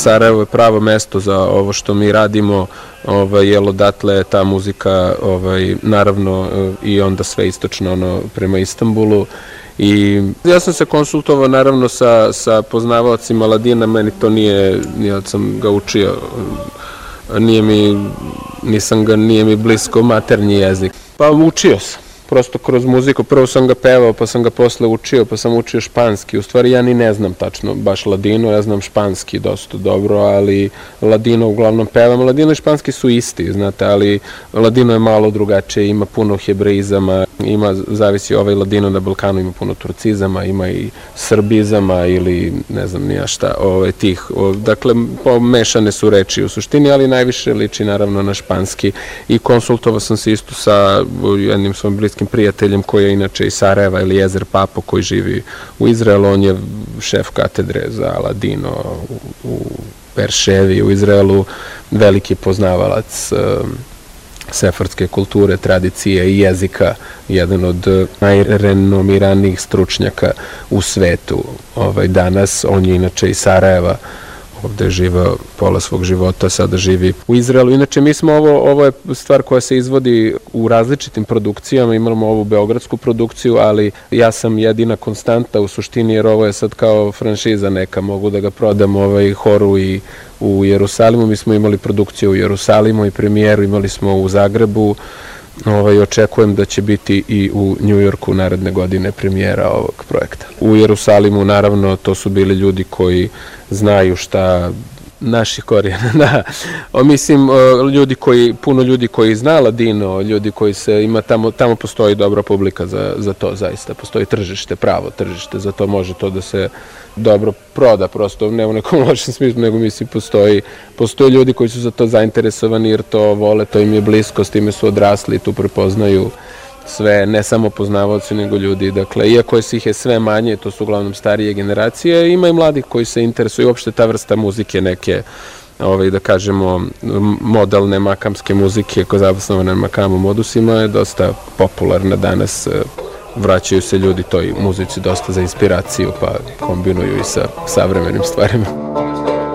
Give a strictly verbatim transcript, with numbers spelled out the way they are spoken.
Sarajevo je pravo mesto za ovo što mi radimo, ovaj, jer odatle ta muzika, ovaj, naravno i onda sve istočno ono, prema Istanbulu. I ja sam se konsultovao naravno sa, sa poznavalcima ladina, meni to nije, ja sam ga učio, nije mi, nisam ga, nije mi blisko maternji jezik. Pa učio sam, prosto kroz muziku, prvo sam ga pevao, pa sam ga posle učio, pa sam učio španski, u stvari ja ni ne znam tačno baš ladino, ja znam španski dosta dobro, ali ladino uglavnom pevam, ladino i španski su isti, znate, ali ladino je malo drugačije, ima puno hebreizama, ima, zavisi ovaj ladino na Balkanu, ima puno turcizama, ima i srbizama ili ne znam nija šta, ove, tih, o, dakle, pomešane su reči u suštini, ali najviše liči naravno na španski i konsultovao sam se isto sa jednim svojim bliskim prijateljem koji je inače iz Sarajeva, Eliezer Papo, koji živi u Izraelu, on je šef katedre za ladino u, u Berševi, u Izraelu, veliki poznavalac sefardske kulture, tradicije i jezika, jedan od najrenomiranijih stručnjaka u svetu ovaj, danas. On je inače iz Sarajeva, ovde je živao pola svog života, sada živi u Izraelu. Inače, mi smo ovo, ovo je stvar koja se izvodi u različitim produkcijama, imamo ovu beogradsku produkciju, ali ja sam jedina konstanta u suštini, jer ovo je sad kao franšiza neka, mogu da ga prodam ovaj horu i u Jerusalimu. Mi smo imali produkciju u Jerusalimu i premijeru imali smo u Zagrebu. Ovaj, očekujem da će biti i u Njujorku naredne godine premijera ovog projekta. U Jerusalimu, naravno, to su bili ljudi koji znaju šta naših korijena, da. O, mislim, ljudi koji, puno ljudi koji zna ladino, ljudi koji se ima tamo, tamo postoji dobra publika za, za to, zaista. Postoji tržište, pravo tržište, za to može to da se dobro proda, prosto ne u nekom lošem smislu, nego mislim postoji, postoji ljudi koji su za to zainteresovani jer to vole, to im je blisko, s time su odrasli, tu prepoznaju sve, ne samo poznavaoci, nego ljudi. Dakle, iako ih je sve manje, to su uglavnom starije generacije, ima i mladih koji se interesuju, uopšte ta vrsta muzike neke, ovaj, da kažemo, modelne makamske muzike, koja je zasnovana na makamu modusima, je dosta popularna danas. Vraćaju se ljudi toj muzici dosta za inspiraciju, pa kombinuju i sa savremenim stvarima.